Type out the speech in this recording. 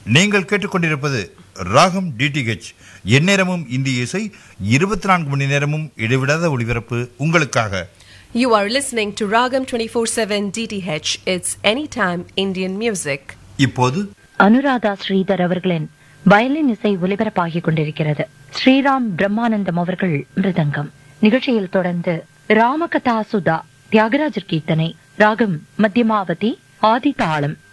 நீங்கள் கேட்டுக்கொண்டிருப்பது ராகம் டிடிஹெச். எந்நேரமும் இந்திய இசை, 24 மணி நேரமும் இடைவிடாத ஒளிபரப்பு உங்களுக்காக. You are listening to Ragam 24/7 DTH. It's anytime Indian music. இப்போது அனுராதா ஸ்ரீதர் அவர்களின் வயலின் இசை ஒலிபரப்பாகிக் கொண்டிருக்கிறது. ஸ்ரீராம் பிரம்மானந்தம் அவர்கள் மிருதங்கம். நிகழ்ச்சியில் தொடர்ந்து ராமகதா சுதா தியாகராஜர் கீர்த்தனை, ராகம் மத்தியமாவதி, ஆதி தாளம்.